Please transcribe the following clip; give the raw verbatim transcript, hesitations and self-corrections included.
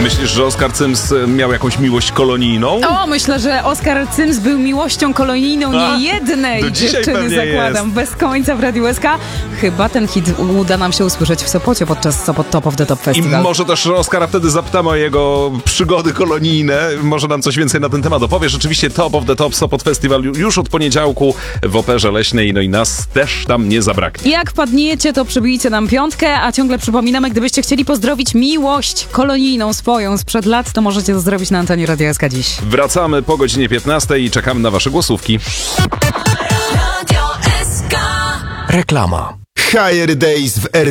Myślisz, że Oskar Cyms miał jakąś miłość kolonijną? O, myślę, że Oskar Cyms był miłością kolonijną A, niejednej do dzisiaj dziewczyny, pewnie zakładam, jest. bez końca w Radiu S K. Chyba ten hit uda nam się usłyszeć w Sopocie podczas Sopot Top of the Top I Festival. może też Oskara wtedy zapytamy o jego przygody kolonijne. Może nam coś więcej na ten temat opowie. Rzeczywiście Top of the Top Sopot Festival już od poniedziałku w Operze Leśnej. No i nas też tam nie zabraknie. Jak padniecie, to przybijcie nam piątkę, a ciągle przypominamy, gdybyście chcieli pozdrowić miłość kolonijną swoją sprzed lat, to możecie to zrobić na antenie Radia S K dziś. Wracamy po godzinie piętnastej i czekamy na wasze głosówki. Radio S K. Reklama. Higher Days w R